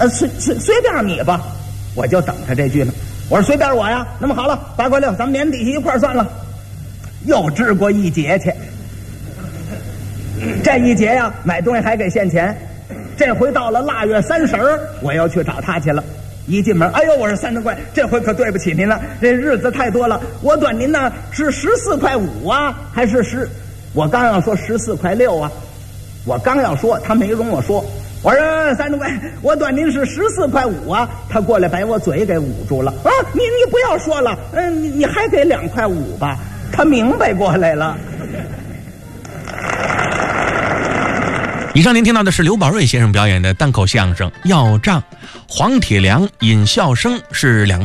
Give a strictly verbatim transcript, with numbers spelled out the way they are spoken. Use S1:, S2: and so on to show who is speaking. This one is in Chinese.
S1: 呃，随随随便你吧，我就等他这句呢。我说随便我呀，那么好了，八块六，咱们年底一块算了。又支过一节去，这一节呀，买东西还给现钱。这回到了腊月三十儿，我要去找他去了。一进门，哎呦，我说三掌柜，这回可对不起您了，这日子太多了，我短您呢是十四块五啊，还是十？我刚要说十四块六啊，我刚要说，他没容我说。我说三掌柜，我短您是十四块五啊，他过来把我嘴给捂住了啊！你你不要说了，嗯，你你还给两块五吧？他明白过来了。
S2: 以上您听到的是刘宝瑞先生表演的单口相声《要账》，黄铁良、尹笑声是两位